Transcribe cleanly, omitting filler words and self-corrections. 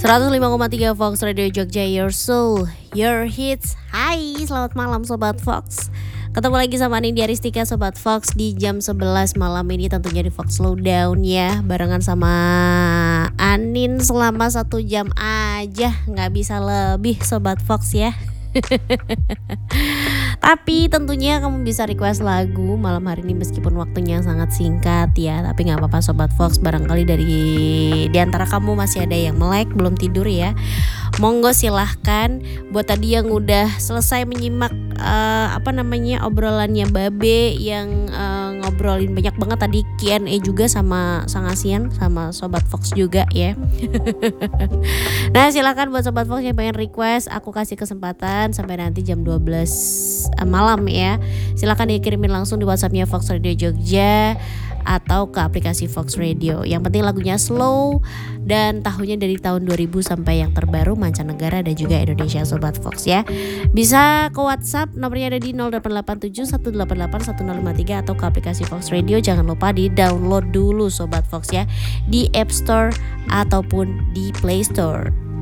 105,3 Fox Radio Jogja, your soul, your hits. Hai, selamat malam Sobat Fox. Ketemu lagi sama Anin Diaristika Sobat Fox di jam 11 malam ini, tentunya di Fox Slowdown ya. Barengan sama Anin selama 1 jam aja, gak bisa lebih Sobat Fox ya. Tapi tentunya kamu bisa request lagu malam hari ini meskipun waktunya sangat singkat ya. Tapi gak apa-apa Sobat Fox, barangkali di antara kamu masih ada yang melek belum tidur ya. Monggo silahkan. Buat tadi yang udah selesai menyimak obrolannya Babe yang ngobrolin banyak banget tadi, Q&A juga sama Sang Asian sama Sobat Fox juga ya. Nah silahkan buat Sobat Fox yang pengen request, aku kasih kesempatan sampai nanti jam 12 malam ya. Silahkan dikirimin langsung di WhatsAppnya Fox Radio Jogja atau ke aplikasi Fox Radio. Yang penting lagunya slow dan tahunnya dari tahun 2000 sampai yang terbaru mancanegara dan juga Indonesia Sobat Fox ya. Bisa ke WhatsApp, nomornya ada di 0887 188 1053 atau ke aplikasi Fox Radio. Jangan lupa di download dulu Sobat Fox ya, di App Store ataupun di Play Store.